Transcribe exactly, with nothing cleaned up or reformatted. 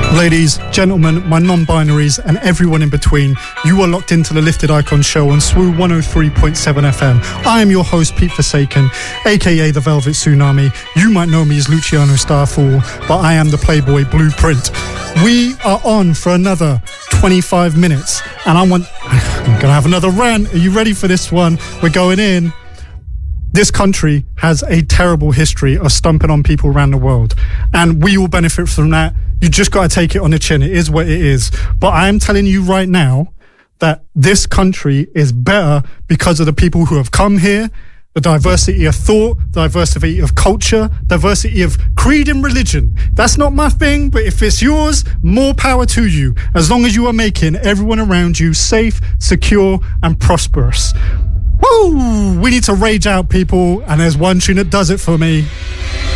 Ladies, gentlemen, my non-binaries and everyone in between, you are locked into the Lifted Icon Show on S W O one oh three point seven F M. I am your host, Pete Forsaken, aka the Velvet Tsunami. You might know me as Luciano Starfall, but I am the Playboy Blueprint. We are on for another twenty-five minutes, and I want... I'm going to have another rant. Are you ready for this one? We're going in. This country has a terrible history of stumping on people around the world, and we all benefit from that. You just got to take it on the chin. It is what it is. But I am telling you right now that this country is better because of the people who have come here, the diversity of thought, diversity of culture, diversity of creed and religion. That's not my thing, but if it's yours, more power to you, as long as you are making everyone around you safe, secure, and prosperous. Woo! We need to rage out, people, and there's one tune that does it for me.